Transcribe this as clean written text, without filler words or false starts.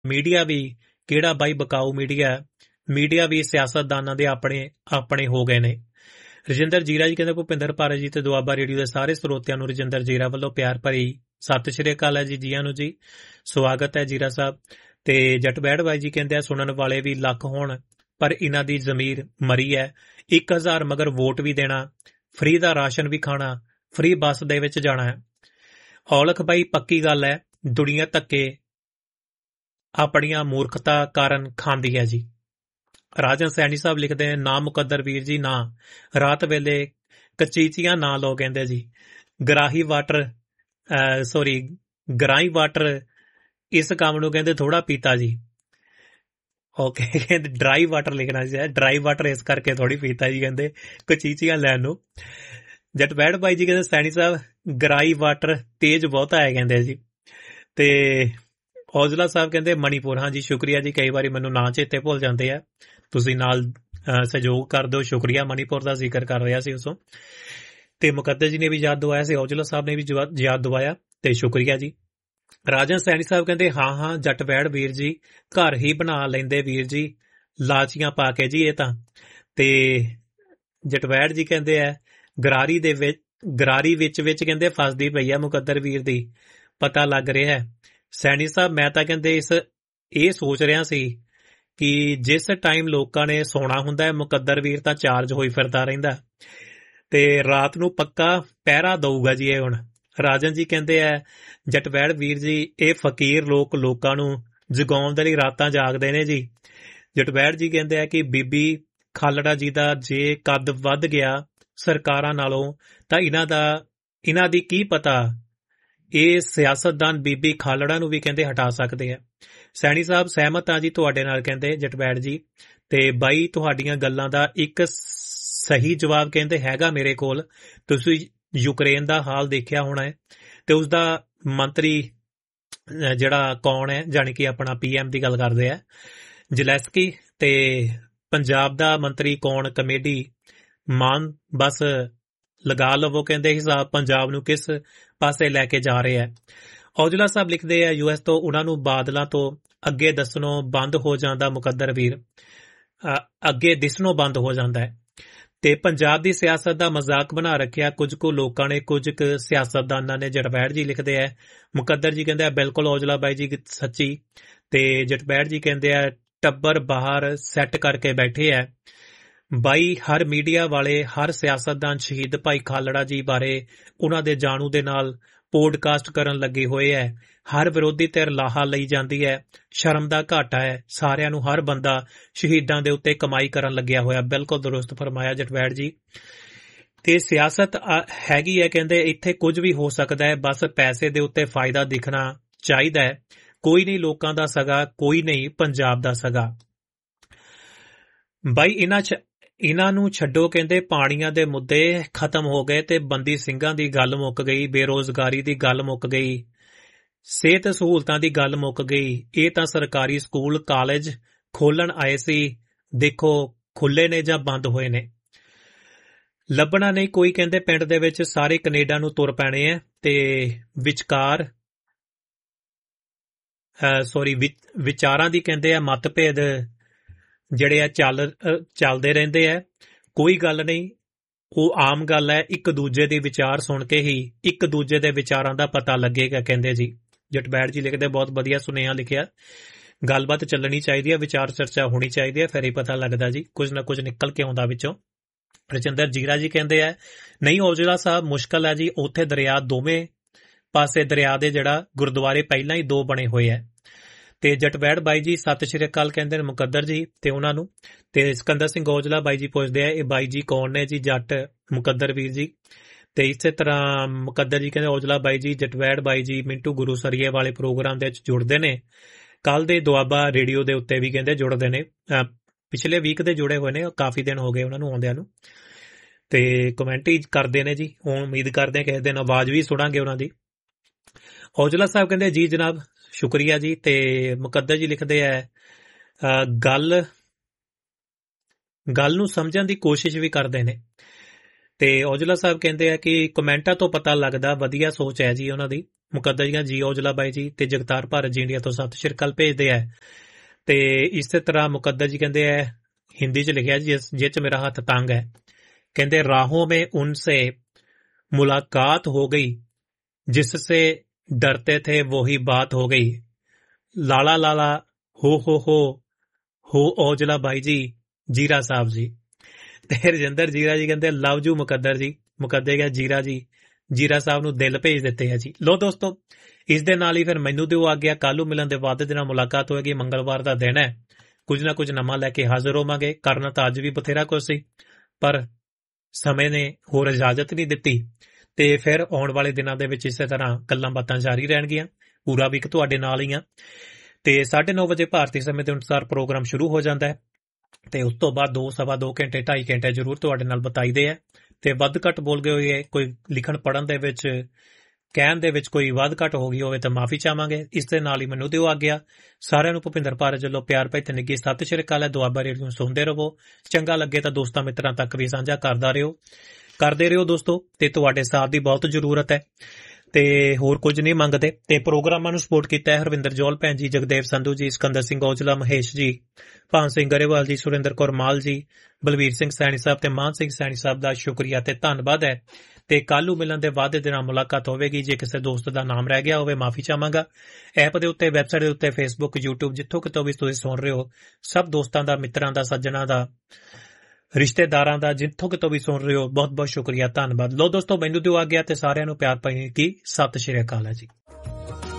Media ਵੀ ਕਿਹੜਾ ਬਾਈ ਬਕਾਊ media ਵੀ ਸਿਆਸਤਦਾਨਾਂ ਦੇ ਆਪਣੇ ਹੋ ਗਏ ਨੇ। ਰਜਿੰਦਰ ਜੀਰਾ ਜੀ ਕਹਿੰਦੇ ਭੁਪਿੰਦਰ ਭਾਰਤ ਜੀ ਤੇ ਦੁਆਬਾ ਰੇਡੀਓ ਦੇ ਸਾਰੇ ਸਰੋਤਿਆਂ ਨੂੰ ਰਜਿੰਦਰ ਜੀਰਾ ਵੱਲੋਂ ਪਿਆਰ ਭਰੀ ਸਤਿ ਸ਼੍ਰੀ ਅਕਾਲ ਹੈ ਜੀ, ਜੀਆਂ ਨੂੰ ਜੀ, ਸਵਾਗਤ ਹੈ ਜੀਰਾ ਸਾਹਿਬ। ਤੇ ਜੱਟ ਬੈੜ ਬਾਈ ਜੀ ਕਹਿੰਦੇ ਆ ਸੁਣਨ ਵਾਲੇ ਵੀ ਲੱਖ ਹੋਣ ਪਰ ਇਹਨਾਂ ਦੀ ਜ਼ਮੀਰ ਮਰੀ ਹੈ। 1000 ਮਗਰ ਵੋਟ ਵੀ ਦੇਣਾ, ਫ੍ਰੀ ਦਾ ਰਾਸ਼ਨ ਵੀ ਖਾਣਾ, ਫ੍ਰੀ ਬੱਸ ਦੇ ਵਿੱਚ ਜਾਣਾ ਹੈ। ਔਲਖ ਬਾਈ ਪੱਕੀ ਗੱਲ ਹੈ, ਦੁਨੀਆ ਧੱਕੇ ਆਪਣੀਆਂ ਮੂਰਖਤਾ ਕਾਰਨ ਖਾਂਦੀ ਹੈ ਜੀ। ਰਾਜਨ ਸੈਣੀ ਸਾਹਿਬ ਲਿਖਦੇ ਨੇ ਨਾ ਮੁਕੱਦਰ ਵੀਰ ਜੀ ਨਾ, ਰਾਤ ਵੇਲੇ ਕਚੀਚੀਆਂ ਨਾ ਲਓ ਕਹਿੰਦੇ ਜੀ। ਗਰਾਹੀ ਵਾਟਰ ਇਸ ਕੰਮ ਨੂੰ ਕਹਿੰਦੇ ਥੋੜਾ ਪੀਤਾ ਜੀ। ਓਕੇ ਕਹਿੰਦੇ ਡਰਾਈ ਵਾਟਰ ਲਿਖਣਾ ਸੀ, ਡਰਾਈ ਵਾਟਰ ਇਸ ਕਰਕੇ ਥੋੜੀ ਪੀਤਾ ਜੀ ਕਹਿੰਦੇ ਕਚੀਚੀਆਂ ਲੈਣ ਨੂੰ। ਜੱਟ ਬੈੜ ਬਾਈ ਜੀ ਕਹਿੰਦੇ ਸੈਣੀ ਸਾਹਿਬ ਗਰਾਈ ਵਾਟਰ ਤੇਜ਼ ਬਹੁਤਾ ਹੈ ਕਹਿੰਦੇ ਜੀ। ਤੇ ਔਜਲਾ ਸਾਹਿਬ ਕਹਿੰਦੇ ਮਣੀਪੁਰ, ਹਾਂ ਜੀ ਸ਼ੁਕਰੀਆ ਜੀ, ਕਈ ਵਾਰੀ ਮੈਨੂੰ ਨਾਂ ਚੇਤੇ ਭੁੱਲ ਜਾਂਦੇ ਆ, ਤੁਸੀਂ ਨਾਲ ਸਹਿਯੋਗ ਕਰ ਦਿਓ, ਸ਼ੁਕਰੀਆ। ਮਣੀਪੁਰ ਦਾ ਜ਼ਿਕਰ ਕਰ ਰਿਹਾ ਸੀ ਉਸੋਂ, ਤੇ ਮੁਕੱਦਰ ਜੀ ਨੇ ਵੀ ਯਾਦ ਦਵਾਇਆ ਸੀ, ਔਜਲਾ ਸਾਹਿਬ ਨੇ ਵੀ ਯਾਦ ਦਵਾਇਆ, ਤੇ ਸ਼ੁਕਰੀਆ ਜੀ। ਰਾਜਨ ਸੈਣੀ ਸਾਹਿਬ ਕਹਿੰਦੇ ਹਾਂ ਜੱਟ ਬੈੜ ਵੀਰ ਜੀ ਘਰ ਹੀ ਬਣਾ ਲੈਂਦੇ ਵੀਰ ਜੀ, ਲਾਚੀਆਂ ਪਾ ਕੇ ਜੀ ਇਹ ਤਾਂ। ਤੇ ਜਟਵੈੜ ਜੀ ਕਹਿੰਦੇ ਆ ਗਰਾਰੀ ਵਿੱਚ ਕਹਿੰਦੇ ਫਸਦੀ ਪਈ ਆ ਮੁਕੱਦਰ ਵੀਰ ਦੀ, ਪਤਾ ਲੱਗ ਰਿਹਾ ਹੈ। ਸੈਣੀ ਸਾਹਿਬ ਮੈਂ ਤਾਂ ਕਹਿੰਦੇ ਇਹ ਸੋਚ ਰਿਹਾ ਸੀ ਕਿ ਜਿਸ ਟਾਈਮ ਲੋਕਾਂ ਨੇ ਸੌਣਾ ਹੁੰਦਾ ਹੈ ਮੁਕੱਦਰ ਵੀਰ ਤਾਂ ਚਾਰਜ ਹੋਈ ਫਿਰਦਾ ਰਹਿੰਦਾ, ਤੇ ਰਾਤ ਨੂੰ ਪੱਕਾ ਪਹਿਰਾ ਦਊਗਾ ਜੀ ਇਹ। ਹੁਣ ਰਾਜਨ ਜੀ ਕਹਿੰਦੇ ਆ ਜਟਵੈੜ ਵੀਰ ਜੀ ਇਹ ਫਕੀਰ ਲੋਕਾਂ ਨੂੰ ਜਗਾਉਣ ਦੇ ਲਈ ਰਾਤਾਂ ਜਾਗਦੇ ਨੇ ਜੀ। ਜਟਵੈੜ ਜੀ ਕਹਿੰਦੇ ਆ ਕਿ ਬੀਬੀ ਖਾਲੜਾ ਜੀ ਦਾ ਜੇ ਕੱਦ ਵੱਧ ਗਿਆ ਸਰਕਾਰਾਂ ਨਾਲੋਂ ਤਾਂ ਇਹਨਾਂ ਦੀ ਕੀ ਪਤਾ, ਇਹ ਸਿਆਸਤਦਾਨ ਬੀਬੀ ਖਾਲੜਾ ਨੂੰ ਵੀ ਕਹਿੰਦੇ ਹਟਾ ਸਕਦੇ ਆ। ਸੈਣੀ ਸਾਹਿਬ ਸਹਿਮਤ ਆ ਜੀ ਤੁਹਾਡੇ ਨਾਲ ਕਹਿੰਦੇ ਜਟਵੈੜ ਜੀ। ਤੇ ਬਾਈ ਤੁਹਾਡੀਆਂ ਗੱਲਾਂ ਦਾ ਇੱਕ ਸਹੀ ਜਵਾਬ ਕਹਿੰਦੇ ਹੈਗਾ ਮੇਰੇ ਕੋਲ। ਤੁਸੀਂ ਯੂਕਰੇਨ ਦਾ ਹਾਲ ਦੇਖਿਆ ਹੋਣਾ ਹੈ, ਤੇ ਉਸਦਾ ਮੰਤਰੀ ਜਿਹੜਾ ਕੌਣ ਹੈ, ਜਾਣੀ ਕਿ ਆਪਣਾ PM ਦੀ ਗੱਲ ਕਰਦੇ ਆ ਜ਼ੈਲੈਂਸਕੀ, ਤੇ ਪੰਜਾਬ ਦਾ ਮੰਤਰੀ ਕੌਣ ਕਮੇਡੀ ਮਾਨ, ਬਸ ਲਗਾ ਲਵੋ ਕਹਿੰਦੇ ਹਿਸਾਬ ਪੰਜਾਬ ਨੂੰ ਕਿਸ ਪਾਸੇ ਲੈ ਕੇ ਜਾ ਰਹੇ ਹੈ। ਔਜਲਾ ਸਾਹਿਬ ਲਿਖਦੇ ਆ US ਤੋਂ ਉਹਨਾਂ ਨੂੰ ਬਾਦਲਾਂ ਤੋਂ ਅੱਗੇ ਦੱਸਣੋਂ ਬੰਦ ਹੋ ਜਾਂਦਾ ਮੁਕੱਦਰ ਵੀਰ, ਅੱਗੇ ਦਿਸਣੋਂ ਬੰਦ ਹੋ ਜਾਂਦਾ ਹੈ। ਤੇ ਪੰਜਾਬ ਦੀ ਸਿਆਸਤ ਦਾ ਮਜ਼ਾਕ ਬਣਾ ਰੱਖਿਆ ਕੁਝ ਕੁ ਲੋਕਾਂ ਨੇ, ਕੁਝ ਕੁ ਸਿਆਸਤਦਾਨਾਂ ਨੇ। ਜਟਵੈੜ ਜੀ ਲਿਖਦੇ ਆ ਮੁਕੱਦਰ ਜੀ ਕਹਿੰਦੇ ਆ ਬਿਲਕੁਲ ਔਜਲਾ ਬਾਈ ਜੀ ਸੱਚੀ। ਤੇ ਜਟਵੈੜ ਜੀ ਕਹਿੰਦੇ ਆ ਟੱਬਰ ਬਾਹਰ ਸੈੱਟ ਕਰਕੇ ਬੈਠੇ ਆ ਬਾਈ, ਹਰ ਮੀਡੀਆ ਵਾਲੇ, ਹਰ ਸਿਆਸਤਦਾਨ ਸ਼ਹੀਦ ਭਾਈ ਖਾਲੜਾ ਜੀ ਬਾਰੇ ਉਹਨਾਂ ਦੇ ਜਾਣੂ ਦੇ ਨਾਲ ਪੋਡਕਾਸਟ ਕਰਨ ਲੱਗੇ ਹੋਏ ਹੈ। ਹਰ ਵਿਰੋਧੀ ਧਿਰ ਲਾਹਾ ਲਈ ਜਾਂਦੀ ਹੈ, ਸ਼ਰਮ ਦਾ ਘਾਟਾ ਹੈ ਸਾਰਿਆਂ ਨੂੰ, ਹਰ ਬੰਦਾ ਸ਼ਹੀਦਾਂ ਦੇ ਉੱਤੇ ਕਮਾਈ ਕਰਨ ਲੱਗਿਆ ਹੋਇਆ। ਬਿਲਕੁਲ ਦਰੁਸਤ ਫਰਮਾਇਆ ਜਟਵੈੜ ਜੀ। ਤੇ ਸਿਆਸਤ ਹੈਗੀ ਹੈ ਕਹਿੰਦੇ ਇੱਥੇ ਕੁਝ ਵੀ ਹੋ ਸਕਦਾ ਹੈ, ਬਸ ਪੈਸੇ ਦੇ ਉੱਤੇ ਫਾਇਦਾ ਦਿਖਣਾ ਚਾਹੀਦਾ ਹੈ। ਕੋਈ ਨਹੀਂ ਲੋਕਾਂ ਦਾ ਸਗਾ, ਕੋਈ ਨਹੀਂ ਪੰਜਾਬ ਦਾ ਸਗਾ। ਬਾਈ ਇਹਨਾਂ ਨੂੰ ਛੱਡੋ ਕਹਿੰਦੇ, ਪਾਣੀਆਂ ਦੇ ਮੁੱਦੇ ਖਤਮ ਹੋ ਗਏ ਤੇ ਬੰਦੀ ਸਿੰਘਾਂ ਦੀ ਗੱਲ ਮੁੱਕ ਗਈ, ਬੇਰੋਜ਼ਗਾਰੀ ਦੀ ਗੱਲ ਮੁੱਕ ਗਈ, ਸਿਹਤ ਸਹੂਲਤਾਂ ਦੀ ਗੱਲ ਮੁੱਕ ਗਈ। ਇਹ ਤਾਂ ਸਰਕਾਰੀ ਸਕੂਲ ਕਾਲਜ ਖੋਲਣ ਆਏ ਸੀ, ਦੇਖੋ ਖੁੱਲੇ ਨੇ ਜਾਂ ਬੰਦ ਹੋਏ ਨੇ। ਲੱਭਣਾ ਨਹੀਂ ਕੋਈ ਕਹਿੰਦੇ ਪਿੰਡ ਦੇ ਵਿੱਚ, ਸਾਰੇ ਕੈਨੇਡਾ ਨੂੰ ਤੁਰ ਪੈਣੇ ਆ। ਤੇ ਵਿਚਾਰਾਂ ਦੀ ਕਹਿੰਦੇ ਆ ਮਤਭੇਦ ਜਿਹੜੇ ਆ ਚੱਲਦੇ ਰਹਿੰਦੇ ਆ, ਕੋਈ ਗੱਲ ਨਹੀਂ, ਉਹ ਆਮ ਗੱਲ ਹੈ। ਇੱਕ ਦੂਜੇ ਦੇ ਵਿਚਾਰ ਸੁਣ ਕੇ ਹੀ ਇੱਕ ਦੂਜੇ ਦੇ ਵਿਚਾਰਾਂ ਦਾ ਪਤਾ ਲੱਗੇਗਾ ਕਹਿੰਦੇ ਜੀ। ਜਟਵੈੜ ਜੀ ਲਿਖਦੇ ਬਹੁਤ ਵਧੀਆ ਸੁਨੇਹਾ ਲਿਖਿਆ, ਗੱਲਬਾਤ ਚੱਲਣੀ ਚਾਹੀਦੀ ਹੈ, ਵਿਚਾਰ ਚਰਚਾ ਹੋਣੀ ਚਾਹੀਦੀ ਹੈ, ਫਿਰ ਹੀ ਪਤਾ ਲੱਗਦਾ ਜੀ, ਕੁਝ ਨਾ ਕੁਝ ਨਿਕਲ ਕੇ ਆਉਂਦਾ ਵਿੱਚੋਂ। ਰਜਿੰਦਰ ਜੀਰਾ ਜੀ ਕਹਿੰਦੇ ਆ ਨਹੀਂ ਔਜਲਾ ਸਾਹਿਬ ਮੁਸ਼ਕਲ ਹੈ ਜੀ, ਉੱਥੇ ਦਰਿਆ ਦੋਵੇਂ ਪਾਸੇ ਦਰਿਆ ਦੇ ਜਿਹੜਾ ਗੁਰਦੁਆਰੇ ਪਹਿਲਾਂ ਹੀ 2 ਬਣੇ ਹੋਏ ਹੈ। ਤੇ ਜਟਵੈੜ ਬਾਈ ਜੀ ਸਤਿ ਸ਼੍ਰੀ ਅਕਾਲ ਕਹਿੰਦੇ ਨੇ ਮੁਕੱਦਰ ਜੀ ਤੇ ਉਹਨਾਂ ਨੂੰ। ਤੇ ਸਿਕੰਦਰ ਸਿੰਘ ਔਜਲਾ ਬਾਈ ਜੀ ਪੁੱਛਦੇ ਆ ਇਹ ਬਾਈ ਜੀ ਕੌਣ ਨੇ ਜੀ, ਜੱਟ ਮੁਕੱਦਰ ਵੀਰ ਜੀ। ਤੇ ਇਸੇ ਤਰ੍ਹਾਂ ਮੁਕੱਦਰ ਜੀ ਕਹਿੰਦੇ ਔਜਲਾ ਬਾਈ ਜੀ, ਜਟਵੈੜ ਬਾਈ ਜੀ ਮਿੰਟੂ ਗੁਰੂ ਸਰੀਏ ਵਾਲੇ ਪ੍ਰੋਗਰਾਮ ਦੇ ਵਿੱਚ ਜੁੜਦੇ ਨੇ, ਕੱਲ ਦੇ ਦੁਆਬਾ ਰੇਡੀਓ ਦੇ ਉੱਤੇ ਵੀ ਕਹਿੰਦੇ ਜੁੜਦੇ ਨੇ, ਪਿਛਲੇ ਵੀਕ ਦੇ ਜੁੜੇ ਹੋਏ ਨੇ, ਕਾਫੀ ਦਿਨ ਹੋ ਗਏ ਉਹਨਾਂ ਨੂੰ ਆਉਂਦਿਆਂ ਨੂੰ, ਤੇ ਕਮੈਂਟ ਹੀ ਕਰਦੇ ਨੇ ਜੀ। ਹੁਣ ਉਮੀਦ ਕਰਦੇ ਆ ਕਿਸੇ ਦਿਨ ਆਵਾਜ਼ ਵੀ ਸੁਣਾਂਗੇ ਉਹਨਾਂ ਦੀ। ਔਜਲਾ ਸਾਹਿਬ ਕਹਿੰਦੇ ਜੀ ਜਨਾਬ ਸ਼ੁਕਰੀਆ ਜੀ। ਤੇ ਮੁਕੱਦਰ ਜੀ ਲਿਖਦੇ ਆ ਗੱਲ ਨੂੰ ਸਮਝਣ ਦੀ ਕੋਸ਼ਿਸ਼ ਵੀ ਕਰਦੇ ਨੇ। ਤੇ ਔਜਲਾ ਸਾਹਿਬ ਕਹਿੰਦੇ ਆ ਕਿ ਕਮੈਂਟਾਂ ਤੋਂ ਪਤਾ ਲੱਗਦਾ ਵਧੀਆ ਸੋਚ ਹੈ ਜੀ ਉਹਨਾਂ ਦੀ। ਮੁਕੱਦਰ ਜੀ ਔਜਲਾ ਬਾਈ ਜੀ ਤੇ ਜਗਤਾਰ ਭਾਰਤ ਜੀ ਇੰਡੀਆ ਤੋਂ ਸਤਿ ਸ਼੍ਰੀ ਅਕਾਲ ਭੇਜਦੇ ਆ। ਤੇ ਇਸੇ ਤਰ੍ਹਾਂ ਮੁਕੱਦਰ ਜੀ ਕਹਿੰਦੇ ਆ ਹਿੰਦੀ 'ਚ ਲਿਖਿਆ ਜਿਸ 'ਚ ਮੇਰਾ ਹੱਥ ਤੰਗ ਹੈ। ਕਹਿੰਦੇ ਰਾहों में उनसे मुलाकात हो गई, जिससे डरते थे वही बात हो गई। लाला लाला हो औजला भाई जी जीरा साहब जी। ਤੇ ਰਜਿੰਦਰ ਜੀਰਾ ਜੀ ਕਹਿੰਦੇ ਲਵ ਯੂ ਮੁਕੱਦਰ ਜੀ। ਮੁਕੱਦਰ ਗਿਆ ਜੀਰਾ ਜੀ ਜੀਰਾ ਸਾਹਿਬ ਨੂੰ ਦਿਲ ਭੇਜ ਦਿੱਤੇ ਆ ਜੀ। ਲੋ ਦੋਸਤੋ ਇਸ ਦੇ ਨਾਲ ਹੀ ਫਿਰ ਮੈਨੂੰ ਦਿਓ ਆ ਗਿਆ। ਕੱਲ੍ਹ ਨੂੰ ਮਿਲਣ ਦੇ ਵਾਅਦੇ ਦੇ ਨਾਲ ਮੁਲਾਕਾਤ ਹੋਏਗੀ। ਮੰਗਲਵਾਰ ਦਾ ਦਿਨ ਹੈ, ਕੁਝ ਨਾ ਕੁਝ ਨਵਾਂ ਲੈ ਕੇ ਹਾਜ਼ਰ ਹੋਵਾਂਗੇ। ਕਰਨਾ ਤਾਂ ਅੱਜ ਵੀ ਬਥੇਰਾ ਕੁਝ ਸੀ, ਪਰ ਸਮੇਂ ਨੇ ਹੋਰ ਇਜਾਜ਼ਤ ਨਹੀਂ ਦਿੱਤੀ। ਤੇ ਫਿਰ ਆਉਣ ਵਾਲੇ ਦਿਨਾਂ ਦੇ ਵਿੱਚ ਇਸੇ ਤਰ੍ਹਾਂ ਗੱਲਾਂ ਬਾਤਾਂ ਜਾਰੀ ਰਹਿਣਗੀਆਂ। ਪੂਰਾ ਵੀਕ ਤੁਹਾਡੇ ਨਾਲ ਹੀ ਆ। ਤੇ 9:30 ਵਜੇ ਭਾਰਤੀ ਸਮੇਂ ਦੇ ਅਨੁਸਾਰ ਪ੍ਰੋਗਰਾਮ ਸ਼ੁਰੂ ਹੋ ਜਾਂਦਾ ਹੈ। ਤੇ ਉਸ ਤੋਂ ਬਾਅਦ 2-2.5 ਘੰਟੇ 2.5 ਘੰਟੇ ਜ਼ਰੂਰ ਤੁਹਾਡੇ ਨਾਲ ਬਤਾਈਦੇ ਆ। ਤੇ ਵੱਧ ਘੱਟ ਬੋਲ ਗਏ ਹੋਏ ਕੋਈ ਲਿਖਣ ਪੜ੍ਹਨ ਦੇ ਵਿੱਚ ਕਹਿਣ ਦੇ ਵਿੱਚ ਕੋਈ ਵੱਧ ਘੱਟ ਹੋ ਗਈ ਹੋਵੇ ਤਾਂ ਮਾਫੀ ਚਾਹਾਂਗੇ। ਇਸ ਦੇ ਨਾਲ ਹੀ ਮੈਨੂੰ ਦਿਓ ਆ ਗਿਆ। ਸਾਰਿਆਂ ਨੂੰ ਭੁਪਿੰਦਰ ਭਾਰਤ ਵੱਲੋਂ ਪਿਆਰ ਭਰੀ ਤੇ ਨਿੱਘੀ ਸਤਿ ਸ਼੍ਰੀ ਅਕਾਲ ਹੈ। ਦੁਆਬਾ ਰੇਡੀਓ ਨੂੰ ਸੁਣਦੇ ਰਹੋ। ਚੰਗਾ ਲੱਗੇ ਤਾਂ ਦੋਸਤਾਂ ਮਿੱਤਰਾਂ ਤੱਕ ਵੀ ਸਾਂਝਾ ਕਰਦੇ ਰਹੋ ਦੋਸਤੋ। ਤੇ ਤੁਹਾਡੇ ਸਾਥ ਦੀ ਬਹੁਤ ਜ਼ਰੂਰਤ ਹੈ ਤੇ ਹੋਰ ਕੁਝ ਨਹੀਂ ਮੰਗਦੇ। ਤੇ ਪ੍ਰੋਗਰਾਮਾਂ ਨੂੰ ਸਪੋਰਟ ਕੀਤਾ ਹੈ ਹਰਵਿੰਦਰ ਜੌਲ ਭੈਣ ਜੀ, ਜਗਦੇਵ ਸੰਧੂ ਜੀ, ਸਿਕੰਦਰ ਸਿੰਘ ਔਜਲਾ, ਮਹੇਸ਼ ਜੀ, ਭਾਨ ਸਿੰਘ ਗਰੇਵਾਲ ਜੀ, ਸੁਰਿੰਦਰ ਕੌਰ ਮਾਲ ਜੀ, ਬਲਵੀਰ ਸਿੰਘ ਸੈਣੀ ਸਾਹਿਬ ਤੇ ਮਾਨ ਸਿੰਘ ਸੈਣੀ ਸਾਹਿਬ ਦਾ ਸ਼ੁਕਰੀਆ ਤੇ ਧੰਨਵਾਦ ਹੈ। ਤੇ ਕੱਲ੍ਹ ਨੂੰ ਮਿਲਣ ਦੇ ਵਾਅਦੇ ਦੇ ਨਾਲ ਮੁਲਾਕਾਤ ਹੋਵੇਗੀ। ਜੇ ਕਿਸੇ ਦੋਸਤ ਦਾ ਨਾਮ ਰਹਿ ਗਿਆ ਹੋਵੇ ਮਾਫੀ ਚਾਹਾਂਗਾ। ਐਪ ਦੇ ਉੱਤੇ, ਵੈਬਸਾਈਟ ਦੇ ਉੱਤੇ, ਫੇਸਬੁੱਕ, YouTube ਜਿੱਥੋਂ ਕਿਤੋਂ ਵੀ ਤੁਸੀਂ ਸੁਣ ਰਹੇ ਹੋ, ਸਭ ਦੋਸਤਾਂ ਦਾ, ਮਿੱਤਰਾਂ ਦਾ, ਸੱਜਣਾਂ ਦਾ, ਰਿਸ਼ਤੇਦਾਰਾਂ ਦਾ, ਜਿੱਥੋਂ ਕਿਤੋਂ ਵੀ ਸੁਣ ਰਹੇ ਹੋ, ਬਹੁਤ ਬਹੁਤ ਸ਼ੁਕਰੀਆ, ਧੰਨਵਾਦ। ਲੋ ਦੋਸਤੋ ਮੈਨੂੰ ਦਿਓ ਆ ਗਿਆ ਤੇ ਸਾਰਿਆਂ ਨੂੰ ਪਿਆਰ ਭਰੀ ਕੀ ਸਤਿ ਸ਼੍ਰੀ ਅਕਾਲ ਹੈ ਜੀ।